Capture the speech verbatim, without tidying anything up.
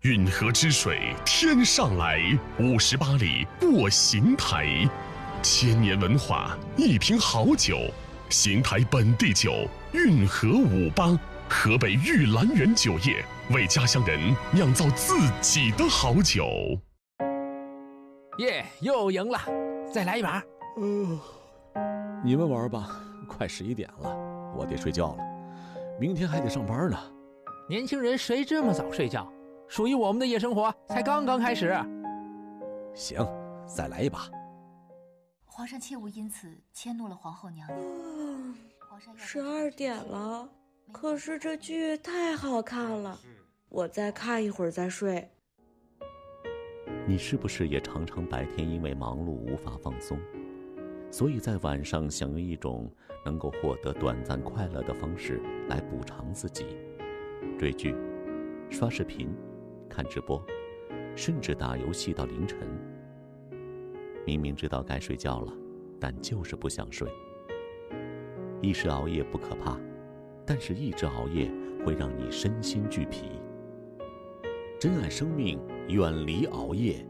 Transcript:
运河之水天上来，五十八里过邢台，千年文化，一瓶好酒，邢台本地酒，运河五八，河北玉兰园酒业为家乡人酿造自己的好酒。 耶，又赢了，再来一把。 嗯、呃，你们玩吧，快十一点了，我得睡觉了，明天还得上班呢。 年轻人谁这么早睡觉？属于我们的夜生活才刚刚开始。 行，再来一把。 皇上切勿因此迁怒了皇后娘娘。 嗯，十二点了，可是这剧太好看了，我再看一会儿再睡。 你是不是也常常白天因为忙碌无法放松，所以在晚上想用一种能够获得短暂快乐的方式来补偿自己？追剧、刷视频、看直播，甚至打游戏到凌晨。明明知道该睡觉了，但就是不想睡。一时熬夜不可怕，但是一直熬夜会让你身心俱疲。珍爱生命，远离熬夜，